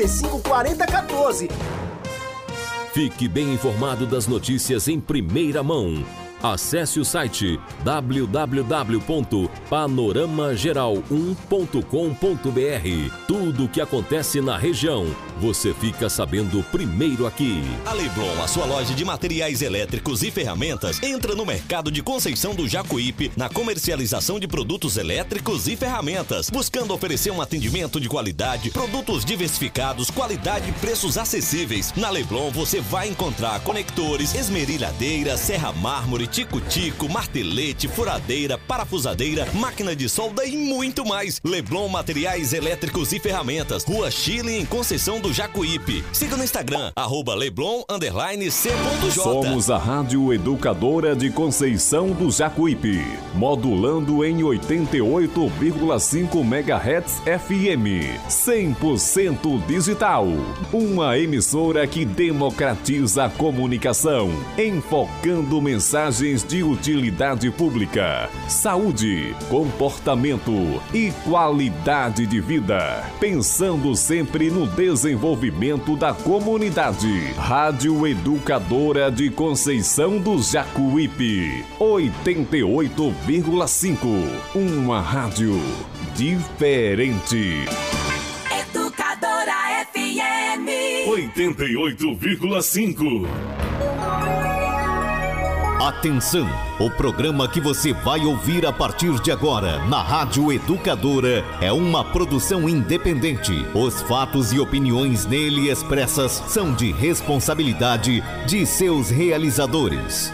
45 40 14. Fique bem informado das notícias em primeira mão. Acesse o site www.panoramageral1.com.br. Tudo o que acontece na região, você fica sabendo primeiro aqui. A Leblon, a sua loja de materiais elétricos e ferramentas, entra no mercado de Conceição do Jacuípe na comercialização de produtos elétricos e ferramentas, buscando oferecer um atendimento de qualidade, produtos diversificados, qualidade e preços acessíveis. Na Leblon você vai encontrar conectores, esmerilhadeira, serra mármore, tico-tico, martelete, furadeira, parafusadeira, máquina de solda e muito mais. Leblon Materiais Elétricos e Ferramentas, Rua Chile, em Conceição do Jacuípe. Siga no Instagram, @leblon_c.j. Somos a Rádio Educadora de Conceição do Jacuípe, modulando em 88,5 MHz FM, 100% digital. Uma emissora que democratiza a comunicação, enfocando mensagens de utilidade pública, saúde, comportamento e qualidade de vida, pensando sempre no desenvolvimento da comunidade. Rádio Educadora de Conceição do Jacuípe, 88,5. Uma rádio diferente. Educadora FM 88,5. Atenção! O programa que você vai ouvir a partir de agora na Rádio Educadora é uma produção independente. Os fatos e opiniões nele expressas são de responsabilidade de seus realizadores.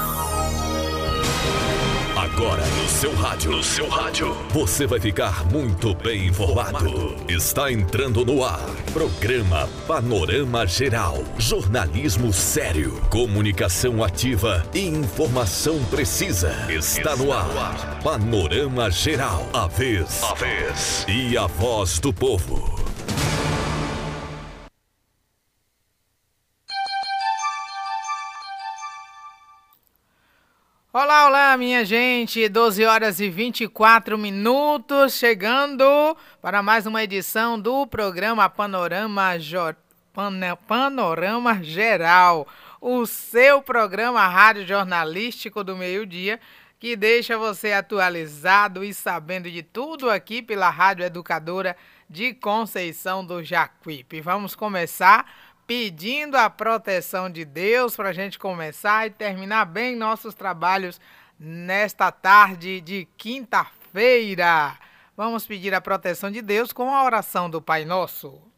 Agora no seu rádio, você vai ficar muito bem informado. Está entrando no ar, programa Panorama Geral, jornalismo sério, comunicação ativa e informação precisa. Está no ar, Panorama Geral, a vez e a voz do povo. Olá, olá, minha gente, 12 horas e 24 minutos, chegando para mais uma edição do programa Panorama Geral, o seu programa rádio jornalístico do meio-dia, que deixa você atualizado e sabendo de tudo aqui pela Rádio Educadora de Conceição do Jacuípe. Vamos começar pedindo a proteção de Deus para a gente começar e terminar bem nossos trabalhos nesta tarde de quinta-feira. Vamos pedir a proteção de Deus com a oração do Pai Nosso.